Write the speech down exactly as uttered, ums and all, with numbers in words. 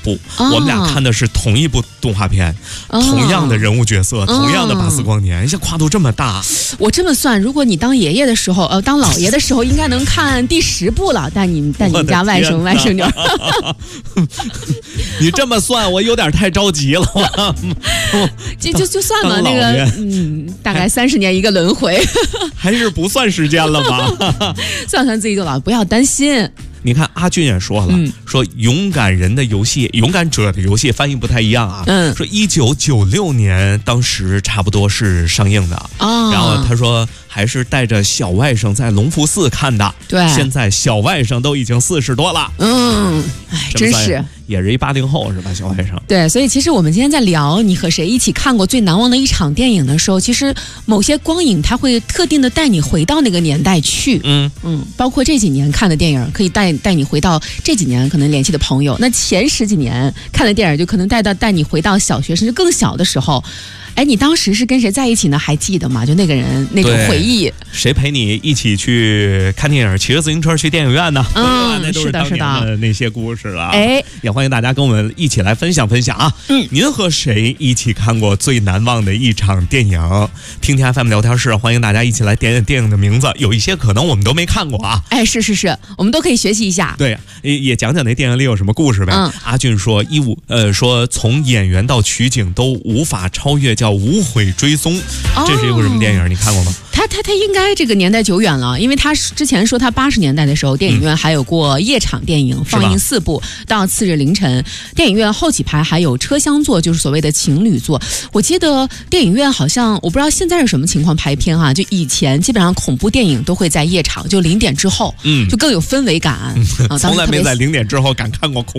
部，哦、我们俩看的是同一部动画片，哦、同样的人物角色，哦、同样的巴斯光年，这跨度这么大。 我这么算，如果你当爷爷的时候，呃，当老爷的时候，应该能看第十部了。带你带你们家外甥外甥女。 你这么算，我有点太着急了。 就就就算了，那个嗯，大概三十年一个轮回， 还是不算时间了吧？ 算算自己就老，不要担心。 你看阿俊也说了，嗯、说勇敢人的游戏，勇敢者的游戏翻译不太一样啊。嗯，说一九九六年当时差不多是上映的啊。然后他说还是带着小外甥在隆福寺看的。 对， 现在小外甥都已经四十多了。 嗯，哎，真是。 也是一八零后是吧，小外甥？ 对，所以其实我们今天在聊你和谁一起看过最难忘的一场电影的时候，其实某些光影它会特定的带你回到那个年代去。嗯嗯，包括这几年看的电影，可以带带你回到这几年可能联系的朋友。那前十几年看的电影，就可能带到带你回到小学甚至更小的时候。哎，你当时是跟谁在一起呢？还记得吗？就那个人那种回忆， 谁陪你一起去看电影，骑着自行车去电影院呢？ 嗯， 那都是当年的那些故事啊。 哎， 也欢迎大家跟我们一起来分享分享啊。嗯，您和谁一起看过最难忘的一场电影？听听 F M 聊天室，欢迎大家一起来点点电影的名字，有一些可能我们都没看过啊。 哎，是是是，我们都可以学习一下。 对，也讲讲那电影里有什么故事呗。嗯、阿俊说一五呃说从演员到取景都无法超越叫。叫无悔追踪，这是一部什么电影？哦、你看过吗？ 他他他应该这个年代久远了，因为他之前说他八十年代的时候，电影院还有过夜场电影，嗯、放映四部，到次日凌晨。电影院后几排还有车厢座，就是所谓的情侣座。我记得电影院好像我不知道现在是什么情况排片哈、啊，就以前基本上恐怖电影都会在夜场，就零点之后，嗯，就更有氛围感。 嗯、啊，从来没在零点之后敢看过恐。